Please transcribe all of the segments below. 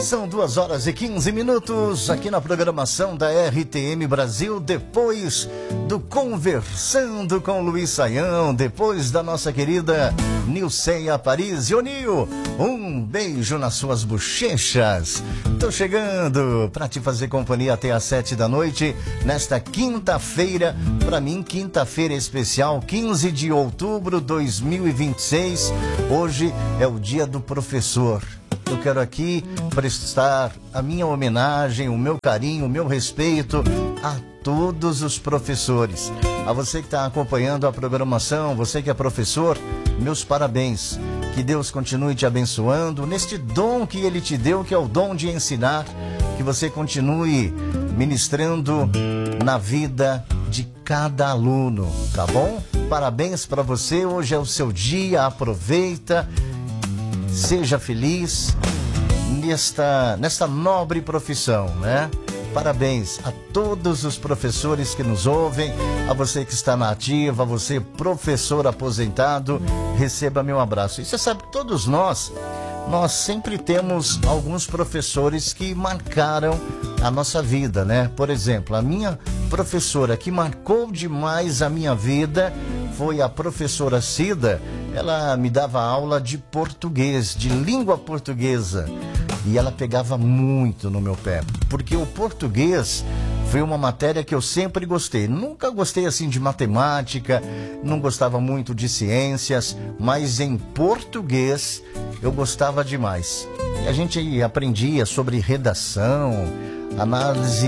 São 2h15 aqui na programação da RTM Brasil, depois do Conversando com Luiz Saião, depois da nossa querida Nilceia Paris. Ô Nil, um beijo nas suas bochechas. Tô chegando para te fazer companhia até às 7 da noite, nesta quinta-feira, para mim quinta-feira especial, 15 de outubro de 2026. Hoje é o dia do professor. Eu quero aqui prestar a minha homenagem, o meu carinho, o meu respeito a todos os professores. A você que está acompanhando a programação, você que é professor, meus parabéns. Que Deus continue te abençoando neste dom que Ele te deu, que é o dom de ensinar. Que você continue ministrando na vida de cada aluno, tá bom? Parabéns para você, hoje é o seu dia, aproveita. Seja feliz nesta nobre profissão, né? Parabéns a todos os professores que nos ouvem, a você que está na ativa, a você professor aposentado, receba meu abraço. E você sabe que todos nós sempre temos alguns professores que marcaram a nossa vida, né? Por exemplo, a minha professora que marcou demais a minha vida foi a professora Cida. Ela me dava aula de português, de língua portuguesa, e ela pegava muito no meu pé, porque o português foi uma matéria que eu sempre gostei. Nunca gostei assim de matemática, não gostava muito de ciências, mas em português eu gostava demais. E a gente aprendia sobre redação, análise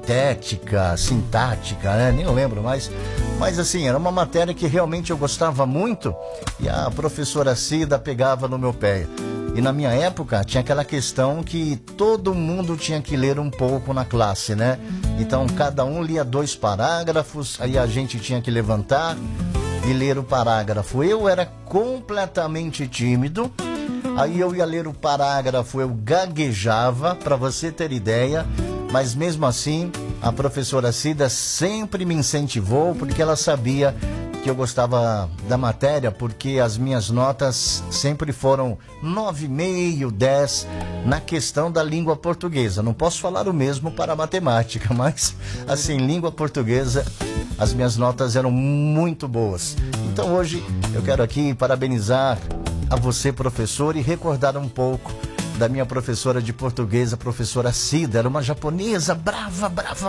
sintática, né? Nem lembro mais. Mas assim, era uma matéria que realmente eu gostava muito e a professora Cida pegava no meu pé. E na minha época tinha aquela questão que todo mundo tinha que ler um pouco na classe, né? Então cada um lia 2 parágrafos, aí a gente tinha que levantar e ler o parágrafo. Eu era completamente tímido, aí eu ia ler o parágrafo, eu gaguejava, para você ter ideia, mas mesmo assim a professora Cida sempre me incentivou, porque ela sabia que eu gostava da matéria, porque as minhas notas sempre foram 9,5, 10 na questão da língua portuguesa. Não posso falar o mesmo para a matemática, mas assim, língua portuguesa, as minhas notas eram muito boas. Então hoje eu quero aqui parabenizar a você, professor, e recordar um pouco da minha professora de português, a professora Cida. Era uma japonesa brava.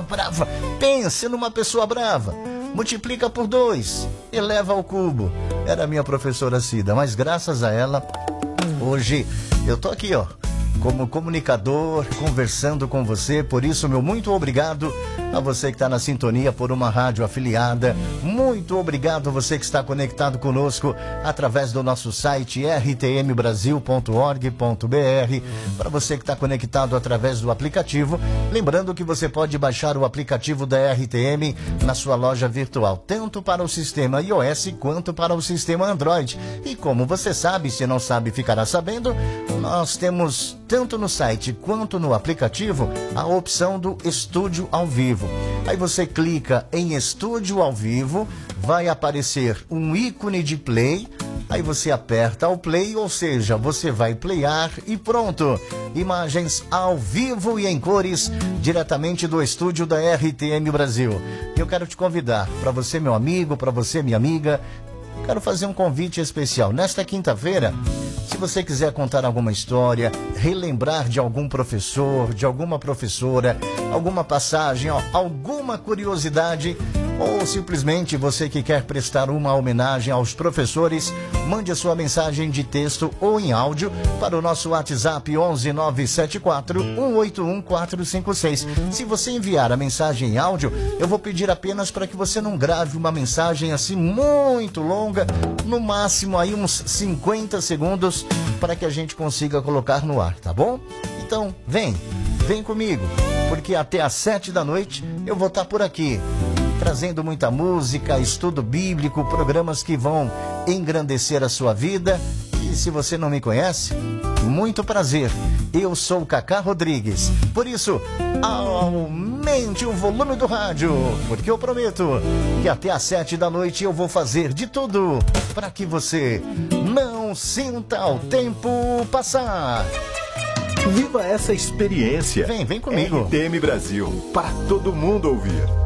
Pense numa pessoa brava. Multiplica por 2, eleva ao cubo. Era a minha professora Cida, mas graças a ela, hoje eu tô aqui, ó, como comunicador, conversando com você. Por isso, meu muito obrigado a você que está na sintonia por uma rádio afiliada. Muito obrigado a você que está conectado conosco através do nosso site rtmbrasil.org.br. Para você que está conectado através do aplicativo, lembrando que você pode baixar o aplicativo da RTM na sua loja virtual, tanto para o sistema iOS quanto para o sistema Android. E como você sabe, se não sabe, ficará sabendo, nós temos tanto no site quanto no aplicativo a opção do Estúdio ao Vivo. Aí você clica em Estúdio ao Vivo, vai aparecer um ícone de play, aí você aperta o play, ou seja, você vai playar e pronto. Imagens ao vivo e em cores, diretamente do estúdio da RTM Brasil. Eu quero te convidar, para você, meu amigo, para você, minha amiga, quero fazer um convite especial. Nesta quinta-feira, se você quiser contar alguma história, relembrar de algum professor, de alguma professora, alguma passagem, alguma curiosidade, ou simplesmente você que quer prestar uma homenagem aos professores, mande a sua mensagem de texto ou em áudio para o nosso WhatsApp 11974 181 456. Se você enviar a mensagem em áudio, eu vou pedir apenas para que você não grave uma mensagem assim muito longa, no máximo aí uns 50 segundos, para que a gente consiga colocar no ar, tá bom? Então, vem comigo, porque até às 7 da noite eu vou estar por aqui, trazendo muita música, estudo bíblico, programas que vão engrandecer a sua vida. E se você não me conhece, muito prazer, eu sou o Cacá Rodrigues. Por isso, aumente o volume do rádio, porque eu prometo que até às 7 da noite eu vou fazer de tudo para que você não sinta o tempo passar. Viva essa experiência. Vem comigo. RTM Brasil, para todo mundo ouvir.